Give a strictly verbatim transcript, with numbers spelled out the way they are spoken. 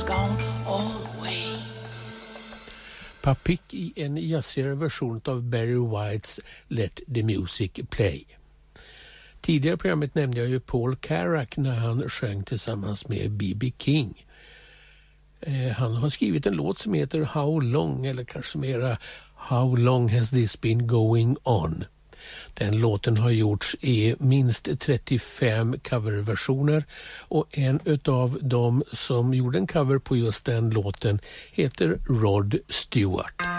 gone all the way. Papik i en jazzigare version av Barry Whites Let the Music Play. Tidigare i programmet nämnde jag ju Paul Carrack när han sjöng tillsammans med B B King. Eh, han har skrivit en låt som heter How Long, eller kanske mera How Long Has This Been Going On. Den låten har gjorts i minst trettiofem coverversioner och en utav dem som gjorde en cover på just den låten heter Rod Stewart.